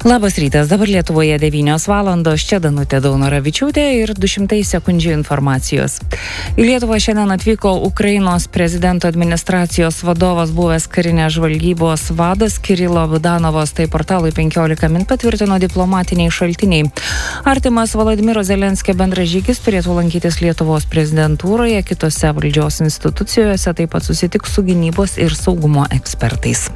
Labas rytas, dabar Lietuvoje 9 valandos, čia Danutė Daunoravičiūtė ir 200 sekundžių informacijos. Į Lietuvą šiandien atvyko Ukrainos prezidento administracijos vadovas, buvęs karinės žvalgybos vadas Kirilo Budanovas, tai portalui 15 min patvirtino diplomatiniai šaltiniai. Artimas Volodymyro Zelenskio bendražygis turėtų lankytis Lietuvos prezidentūroje, kitose valdžios institucijose, taip pat susitiks su gynybos ir saugumo ekspertais.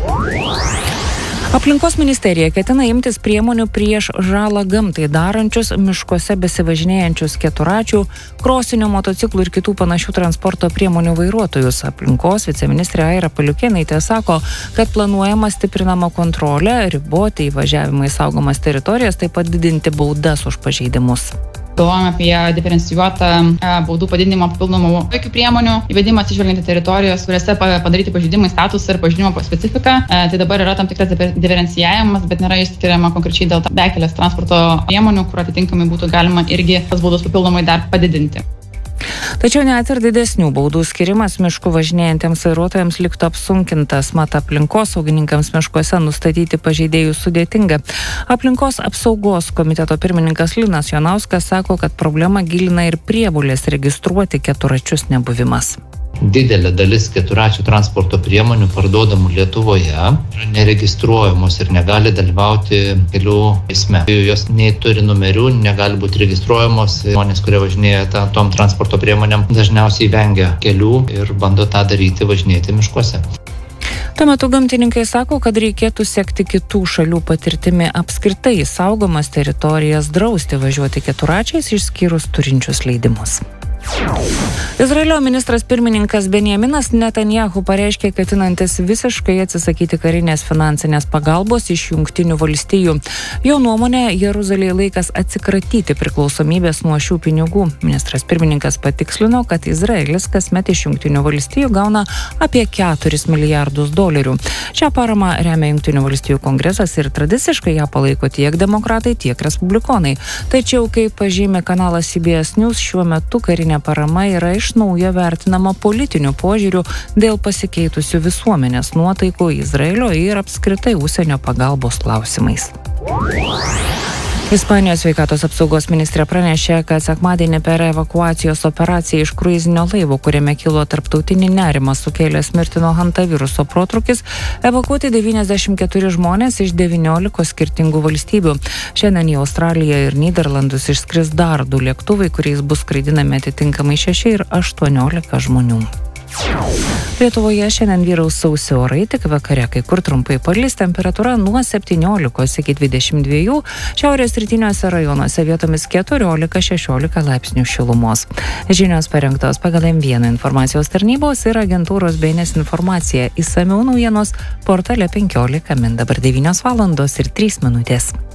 Aplinkos ministerija ketina imtis priemonių prieš žalą gamtai darančius miškuose besivažinėjančius keturračių, krosinių, motociklų ir kitų panašių transporto priemonių vairuotojus. Aplinkos viceministrė Aira Paliukėnaitė sako, kad planuojama stiprinama kontrolė, riboti įvažiavimą į saugomas teritorijas, taip pat didinti baudas už pažeidimus. Galvojame apie diferencijuotą baudų padidinimo papildomų jokių priemonių, įvedimą atsižvelgiant į teritorijos, kuriuose padaryti pažeidimai statusą ir pažeidimo specifiką. Tai dabar yra tam tikras diferencijavimas, bet nėra išskiriama konkrečiai dėl bekelės transporto priemonių, kur atitinkamai būtų galima irgi tas baudos papildomai dar padidinti. Tačiau net ir didesnių baudų skirimas miškų važinėjantiems vairuotojams liktų apsunkintas, mat aplinkosaugininkams miškuose nustatyti pažeidėjus sudėtinga. Aplinkos apsaugos komiteto pirmininkas Linas Jonauskas sako, kad problemą gilina ir prievolės registruoti keturračius nebuvimas. Didelė dalis keturračių transporto priemonių parduodamų Lietuvoje yra neregistruojamos ir negali dalyvauti kelių eisme. Jos nei turi numerių, negali būti registruojamos. Žmonės, kurie važinėja tom transporto priemonėm, dažniausiai vengia kelių ir bando tą daryti važinėti miškuose. Tuo metu gamtininkai sako, kad reikėtų sekti kitų šalių patirtimi apskritai saugomas teritorijas drausti važiuoti keturračiais išskyrus turinčius leidimus. Izraelio ministras pirmininkas Benjaminas Netanyahu pareiškė, ketinantis visiškai atsisakyti karinės finansinės pagalbos iš Jungtinių valstijų. Jo nuomonė, Jeruzalėje laikas atsikratyti priklausomybės nuo šių pinigų. Ministras pirmininkas patikslino, kad Izraelis kasmet iš Jungtinių valstijų gauna apie $4 milijardus. Šią paramą remia Jungtinių valstijų kongresas ir tradiciškai ją palaiko tiek demokratai, tiek respublikonai. Tačiau, kaip pažymė kanalas CBS News, šiuo metu karinė parama yra iš naujo vertinama politiniu požiūriu dėl pasikeitusių visuomenės nuotaikų Izraelio ir apskritai užsienio pagalbos klausimais. Ispanijos sveikatos apsaugos ministrė pranešė, kad sekmadienį per evakuacijos operaciją iš kruizinio laivo, kuriame kilo tarptautinį nerimą sukėlęs mirtino hantaviruso protrūkis, evakuoti 94 žmonės iš 19 skirtingų valstybių. Šiandien į Australiją ir Nyderlandus išskris dar 2 lėktuvai, kuriais bus skraidinami atitinkamai 6 ir 18 žmonių. Lietuvoje šiandien vyraus sausi orai, tik vakare kai kur trumpai palis, temperatūra nuo 17 iki 22, šiaurės rytiniuose rajonuose vietomis 14-16 laipsnių šilumos. Žinios parengtos pagal M1 informacijos tarnybos ir agentūros BNS informacija. Išsamiau naujienos portale 15 min. Dabar 9 valandos ir 3 minutės.